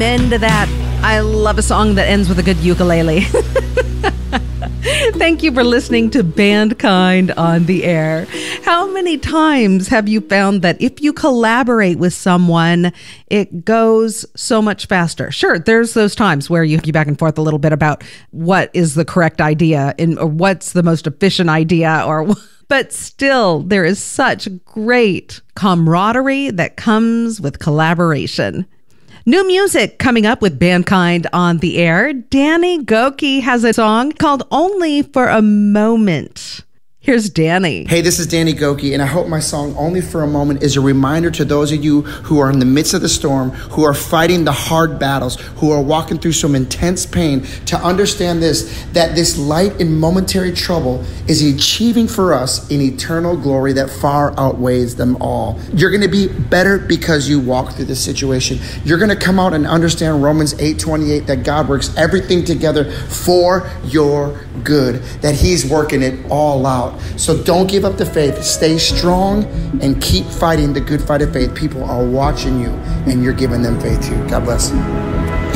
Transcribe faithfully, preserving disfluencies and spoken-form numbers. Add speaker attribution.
Speaker 1: amen to that. I love a song that ends with a good ukulele. Thank you for listening to Bandkind on the Air. How many times have you found that if you collaborate with someone, it goes so much faster? Sure, there's those times where you argue back and forth a little bit about what is the correct idea and or what's the most efficient idea, or but still, there is such great camaraderie that comes with collaboration. New music coming up with Bandkind on the Air. Danny Gokey has a song called Only for a Moment. Here's Danny.
Speaker 2: Hey, this is Danny Gokey, and I hope my song Only for a Moment is a reminder to those of you who are in the midst of the storm, who are fighting the hard battles, who are walking through some intense pain, to understand this, that this light in momentary trouble is achieving for us an eternal glory that far outweighs them all. You're going to be better because you walk through this situation. You're going to come out and understand Romans eight twenty-eight, that God works everything together for your good, that he's working it all out. So don't give up the faith. Stay strong and keep fighting the good fight of faith. People are watching you, and you're giving them faith too. God bless you.